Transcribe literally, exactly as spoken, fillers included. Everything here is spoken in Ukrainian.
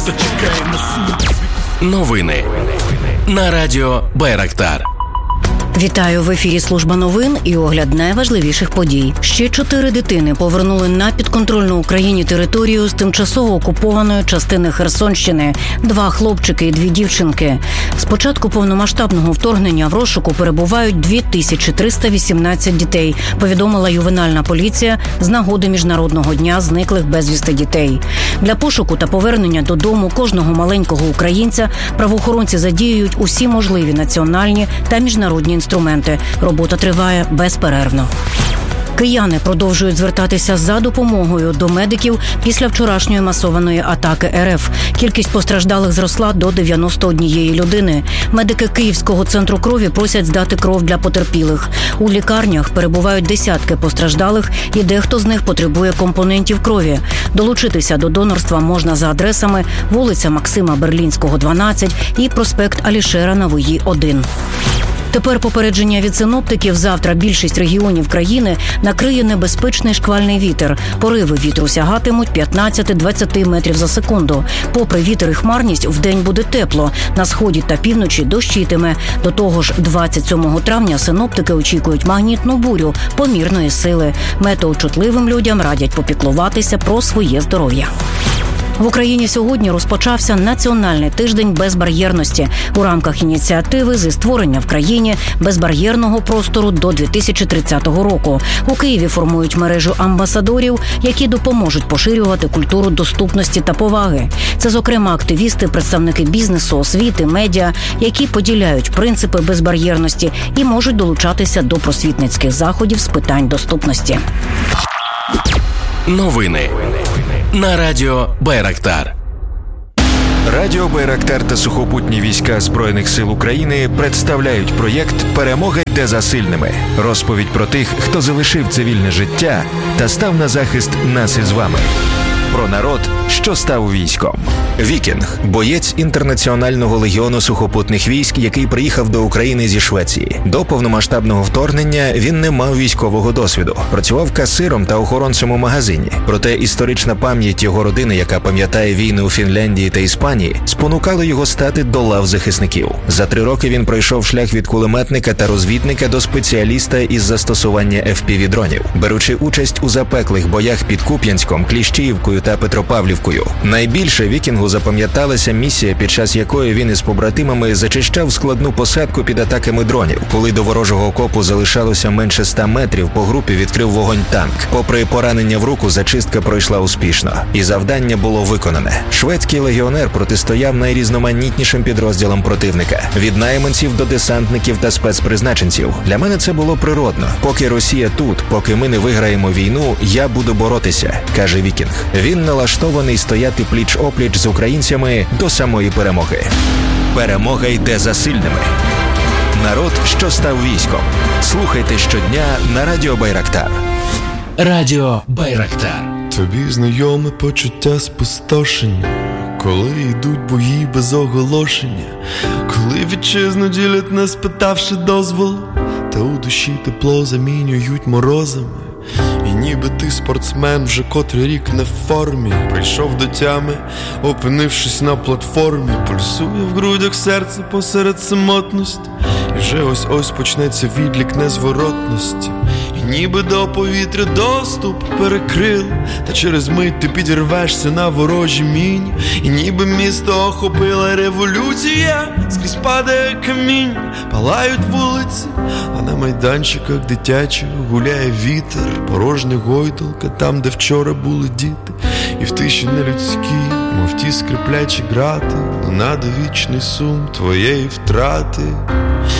хто чекає на суд. Новини на радіо Байрактар. Вітаю, в ефірі служба новин і огляд найважливіших подій. Ще чотири дитини повернули на підконтрольну Україні територію з тимчасово окупованої частини Херсонщини. Два хлопчики і дві дівчинки. З початку повномасштабного вторгнення в розшуку перебувають дві тисячі триста вісімнадцять дітей, повідомила ювенальна поліція з нагоди Міжнародного дня зниклих безвісти дітей. Для пошуку та повернення додому кожного маленького українця правоохоронці задіюють усі можливі національні та міжнародні інструменти. Робота триває безперервно. Кияни продовжують звертатися за допомогою до медиків після вчорашньої масованої атаки РФ. Кількість постраждалих зросла до дев'яносто однієї людини. Медики Київського центру крові просять здати кров для потерпілих. У лікарнях перебувають десятки постраждалих і дехто з них потребує компонентів крові. Долучитися до донорства можна за адресами вулиця Максима Берлінського, дванадцять і проспект Алішера Навої, один. Тепер попередження від синоптиків. Завтра більшість регіонів країни накриє небезпечний шквальний вітер. Пориви вітру сягатимуть п'ятнадцять-двадцять метрів за секунду. Попри вітер і хмарність, вдень буде тепло. На сході та півночі дощитиме. До того ж, двадцять сьомого травня синоптики очікують магнітну бурю помірної сили. Метеочутливим людям радять попіклуватися про своє здоров'я. В Україні сьогодні розпочався Національний тиждень безбар'єрності у рамках ініціативи зі створення в країні безбар'єрного простору до дві тисячі тридцятого року. У Києві формують мережу амбасадорів, які допоможуть поширювати культуру доступності та поваги. Це, зокрема, активісти, представники бізнесу, освіти, медіа, які поділяють принципи безбар'єрності і можуть долучатися до просвітницьких заходів з питань доступності. Новини на радіо Байрактар. Радіо Байрактар та сухопутні війська Збройних сил України представляють проєкт «Перемога йде за сильними». Розповідь про тих, хто залишив цивільне життя та став на захист нас із вами. Про народ, що став військом. Вікінг – боєць Інтернаціонального легіону сухопутних військ, який приїхав до України зі Швеції. До повномасштабного вторгнення він не мав військового досвіду. Працював касиром та охоронцем у магазині. Проте історична пам'ять його родини, яка пам'ятає війни у Фінляндії та Іспанії, спонукала його стати до лав захисників. За три роки він пройшов шлях від кулеметника та розвідника до спеціаліста із застосування еф пі ві-дронів. Беручи участь у запеклих боях під Куп'янськом, Кліщіївкою та Петропавлівкою. Найбільше Вікінгу запам'яталася місія, під час якої він із побратимами зачищав складну посадку під атаками дронів. Коли до ворожого окопу залишалося менше ста метрів, по групі відкрив вогонь танк. Попри поранення в руку, зачистка пройшла успішно. І завдання було виконане. Шведський легіонер протистояв найрізноманітнішим підрозділам противника. Від найманців до десантників та спецпризначенців. Для мене це було природно. Поки Росія тут, поки ми не виграємо війну, я буду боротися, каже Вікінг. Він налаштований стояти пліч-опліч з українцями до самої перемоги. Перемога йде за сильними. Народ, що став військом. Слухайте щодня на радіо Байрактар. Радіо Байрактар. Тобі знайоме почуття спустошення, коли йдуть бої без оголошення, коли вітчизну ділять, не спитавши дозволу, та у душі тепло замінюють морозами. І ніби ти спортсмен вже котрий рік не в формі, прийшов до тями, опинившись на платформі, пульсує в грудях серце посеред самотності, і вже ось-ось почнеться відлік незворотності. І ніби до повітря доступ перекрил, та через мить ти підірвешся на ворожі мінь. І ніби місто охопила революція, скрізь падає камінь, палають вулиці, а на майданчиках дитячих гуляє вітер, порожня гойдалка там, де вчора були діти. І в тиші нелюдській, мов ті скриплячі грати, лунає вічний сум твоєї втрати.